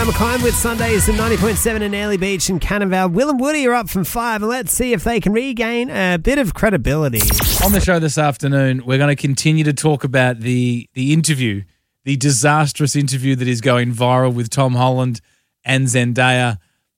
around Mackay with Sundays at 90.7 in Airlie Beach and Cannonvale. Will and Woody are up from 5, and let's see if they can regain a bit of credibility. On the show this afternoon, we're going to continue to talk about the interview, the disastrous interview that is going viral with Tom Holland and Zendaya.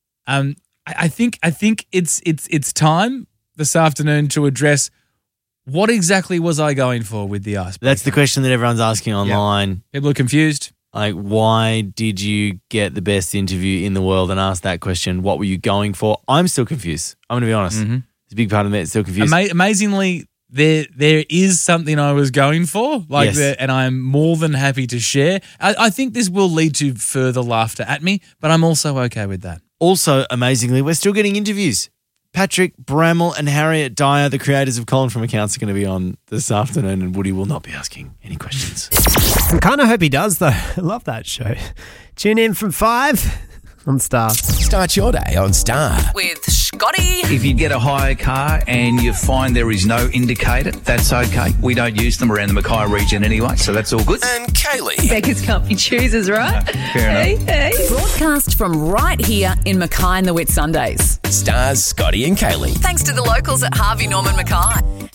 I think it's time this afternoon to address what exactly was I going for with the icebreaker. That's the question that everyone's asking online. Yep. People are confused. Like, why did you get the best interview in the world and ask that question? What were you going for? I'm still confused. I'm going to be honest. Mm-hmm. There's a big part of me that's still confused. Amazingly, there is something I was going for, Yes. and I'm more than happy to share. I think this will lead to further laughter at me, but I'm also okay with that. Also, amazingly, we're still getting interviews. Patrick Bramwell and Harriet Dyer, the creators of Colin from Accounts, are going to be on this afternoon, and Woody will not be asking any questions. I kind of hope he does, though. I love that show. Tune in from 5 on Star. Start your day on Star. With Scotty. If you get a hire car and you find there is no indicator, that's okay. We don't use them around the Mackay region anyway, so that's all good. And Kaylee. Beggars can't be choosers, right? Fair enough. Hey. Broadcast from right here in Mackay and the Whitsundays. Stars, Scotty and Kaylee. Thanks to the locals at Harvey Norman Mackay.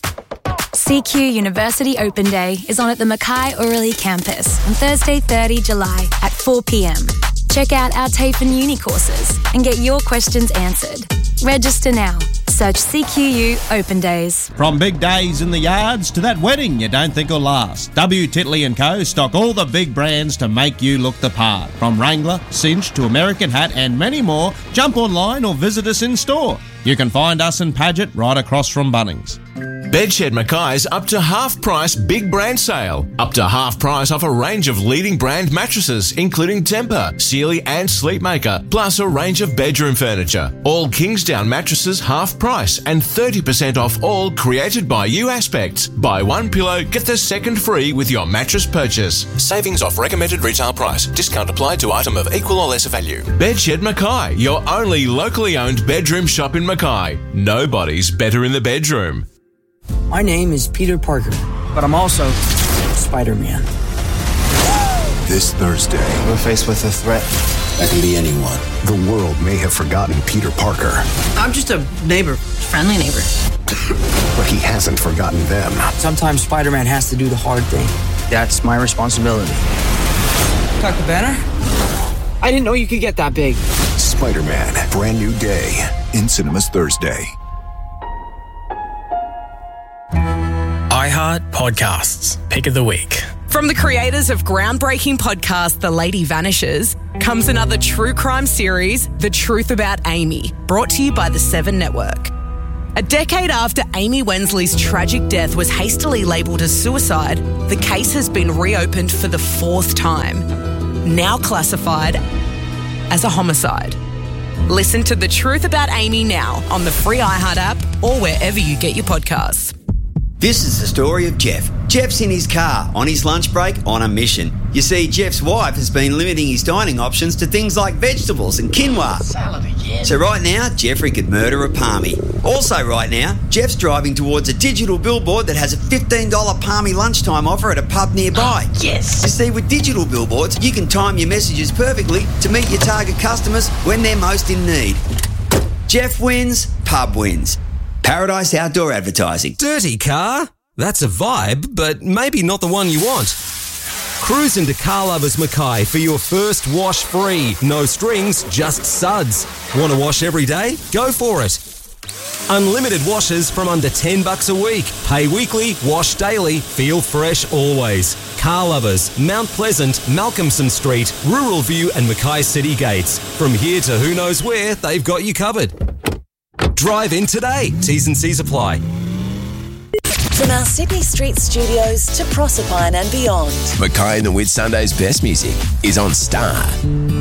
CQ University Open Day is on at the Mackay Orillia campus on Thursday, 30 July at 4 p.m. Check out our TAFE and Uni courses and get your questions answered. Register now. Search CQU Open Days. From big days in the yards to that wedding you don't think will last, W. Titley & Co. stock all the big brands to make you look the part. From Wrangler, Cinch to American Hat and many more, jump online or visit us in store. You can find us in Paget right across from Bunnings. Bedshed Mackay's up to half price big brand sale. Up to half price off a range of leading brand mattresses, including Tempur, Sealy and Sleepmaker, plus a range of bedroom furniture. All Kingsdown mattresses half price and 30% off all created by you aspects. Buy one pillow, get the second free with your mattress purchase. Savings off recommended retail price. Discount applied to item of equal or lesser value. Bedshed Mackay, your only locally owned bedroom shop in Mackay. Nobody's better in the bedroom. My name is Peter Parker, but I'm also Spider-Man. This Thursday, we're faced with a threat that can be anyone. The world may have forgotten Peter Parker. I'm just a neighbor, friendly neighbor. But he hasn't forgotten them. Sometimes Spider-Man has to do the hard thing. That's my responsibility. Dr. Banner? I didn't know you could get that big. Spider-Man, brand new day in cinemas Thursday. iHeart Podcasts, Pick of the Week. From the creators of groundbreaking podcast The Lady Vanishes comes another true crime series, The Truth About Amy, brought to you by the 7 Network. A decade after Amy Wensley's tragic death was hastily labelled as suicide, the case has been reopened for the 4th time, now classified as a homicide. Listen to The Truth About Amy now on the free iHeart app or wherever you get your podcasts. This is the story of Jeff. Jeff's in his car on his lunch break on a mission. You see, Jeff's wife has been limiting his dining options to things like vegetables and quinoa. Salad again. So right now, Jeffrey could murder a palmy. Also right now, Jeff's driving towards a digital billboard that has a $15 palmy lunchtime offer at a pub nearby. Oh, yes. You see, with digital billboards, you can time your messages perfectly to meet your target customers when they're most in need. Jeff wins, pub wins. Paradise Outdoor Advertising. Dirty car? That's a vibe, but maybe not the one you want. Cruise into Car Lovers Mackay for your first wash free. No strings, just suds. Want to wash every day? Go for it. Unlimited washes from under $10 a week. Pay weekly, wash daily, feel fresh always. Car Lovers, Mount Pleasant, Malcolmson Street, Rural View and Mackay City Gates. From here to who knows where, they've got you covered. Drive in today. T's and C's apply. From our Sydney Street studios to Proserpine and beyond. Mackay and the Whitsundays' best music is on Star.